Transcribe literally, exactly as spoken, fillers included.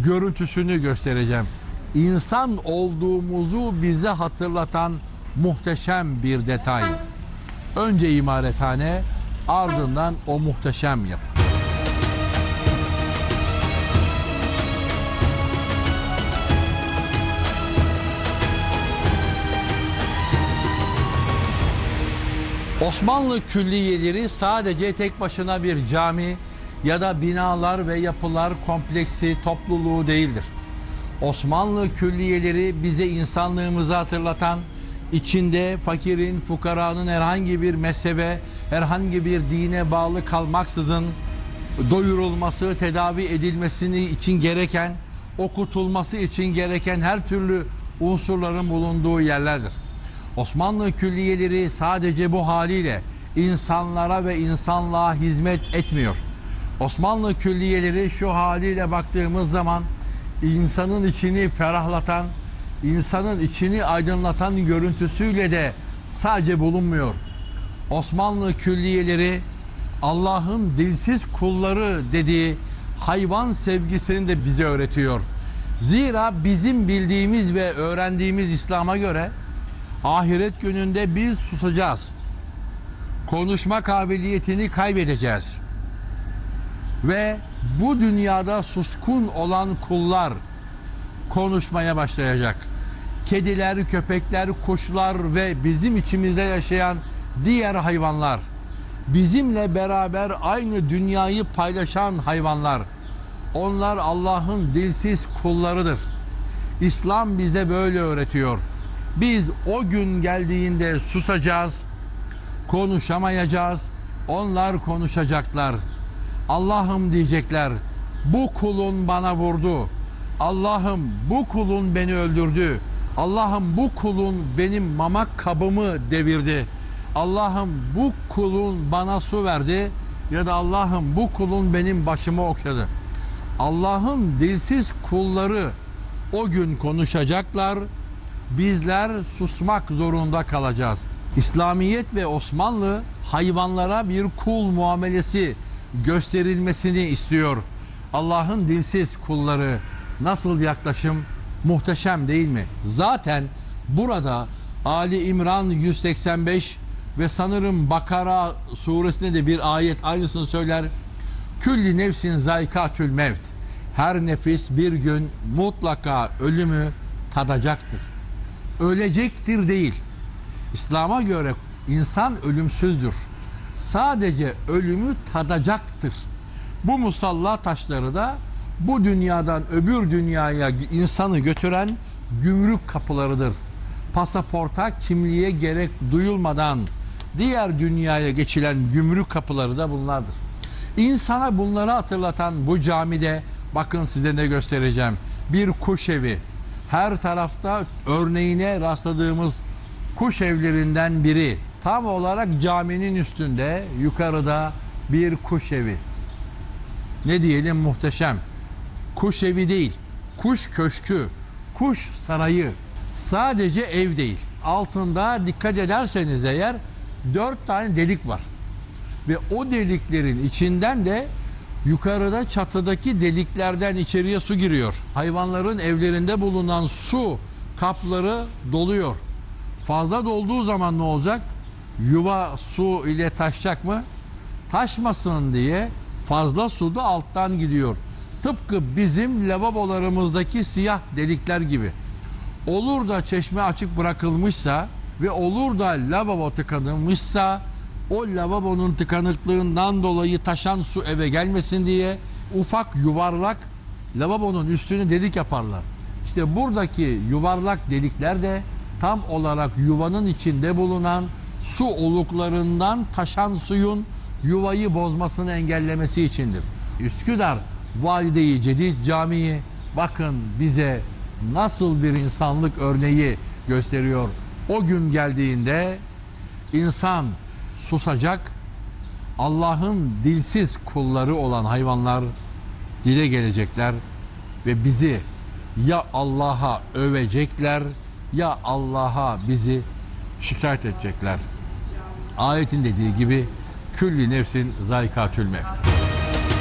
görüntüsünü göstereceğim. İnsan olduğumuzu bize hatırlatan muhteşem bir detay. Önce imarethane, ardından o muhteşem yapı. Osmanlı külliyeleri sadece tek başına bir cami ya da binalar ve yapılar kompleksi topluluğu değildir. Osmanlı külliyeleri bize insanlığımızı hatırlatan, içinde fakirin, fukaranın herhangi bir mezhebe, herhangi bir dine bağlı kalmaksızın doyurulması, tedavi edilmesini için gereken, okutulması için gereken her türlü unsurların bulunduğu yerlerdir. Osmanlı külliyeleri sadece bu haliyle insanlara ve insanlığa hizmet etmiyor. Osmanlı külliyeleri şu haliyle baktığımız zaman insanın içini ferahlatan, insanın içini aydınlatan görüntüsüyle de sadece bulunmuyor. Osmanlı külliyeleri Allah'ın dilsiz kulları dediği hayvan sevgisini de bize öğretiyor. Zira bizim bildiğimiz ve öğrendiğimiz İslam'a göre ahiret gününde biz susacağız. Konuşma kabiliyetini kaybedeceğiz. Ve bu dünyada suskun olan kullar konuşmaya başlayacak. Kediler, köpekler, kuşlar ve bizim içimizde yaşayan diğer hayvanlar, bizimle beraber aynı dünyayı paylaşan hayvanlar, onlar Allah'ın dilsiz kullarıdır. İslam bize böyle öğretiyor. Biz o gün geldiğinde susacağız, konuşamayacağız, onlar konuşacaklar. Allah'ım diyecekler, bu kulun bana vurdu. Allah'ım bu kulun beni öldürdü. Allah'ım bu kulun benim mamak kabımı devirdi. Allah'ım bu kulun bana su verdi. Ya da Allah'ım bu kulun benim başımı okşadı. Allah'ın dilsiz kulları o gün konuşacaklar. Bizler susmak zorunda kalacağız. İslamiyet ve Osmanlı hayvanlara bir kul muamelesi gösterilmesini istiyor. Allah'ın dilsiz kulları nasıl yaklaşım muhteşem değil mi? Zaten burada Ali İmran yüz seksen beş ve sanırım Bakara suresinde de bir ayet aynısını söyler. Külli nefsin zayikatül mevt. Her nefis bir gün mutlaka ölümü tadacaktır. Ölecektir değil. İslam'a göre insan ölümsüzdür. Sadece ölümü tadacaktır. Bu musalla taşları da bu dünyadan öbür dünyaya insanı götüren gümrük kapılarıdır. Pasaporta, kimliğe gerek duyulmadan diğer dünyaya geçilen gümrük kapıları da bunlardır. İnsana bunları hatırlatan bu camide bakın size ne göstereceğim. Bir kuş evi. Her tarafta örneğine rastladığımız kuş evlerinden biri. Tam olarak caminin üstünde yukarıda bir kuş evi. Ne diyelim muhteşem. Kuş evi değil, kuş köşkü, kuş sarayı. Sadece ev değil. Altında dikkat ederseniz eğer dört tane delik var. Ve o deliklerin içinden de yukarıda çatıdaki deliklerden içeriye su giriyor. Hayvanların evlerinde bulunan su kapları doluyor. Fazla dolduğu zaman ne olacak? Yuva su ile taşacak mı? Taşmasın diye fazla su da alttan gidiyor. Tıpkı bizim lavabolarımızdaki siyah delikler gibi. Olur da çeşme açık bırakılmışsa ve olur da lavabo tıkanılmışsa o lavabonun tıkanıklığından dolayı taşan su eve gelmesin diye ufak yuvarlak lavabonun üstüne delik yaparlar. İşte buradaki yuvarlak delikler de tam olarak yuvanın içinde bulunan su oluklarından taşan suyun yuvayı bozmasını engellemesi içindir. Üsküdar Valide-i Cedid Camii bakın bize nasıl bir insanlık örneği gösteriyor. O gün geldiğinde insan susacak, Allah'ın dilsiz kulları olan hayvanlar dile gelecekler ve bizi ya Allah'a övecekler ya Allah'a bizi şikayet edecekler. Ayetin dediği gibi külli nefsin zayikatül mevt.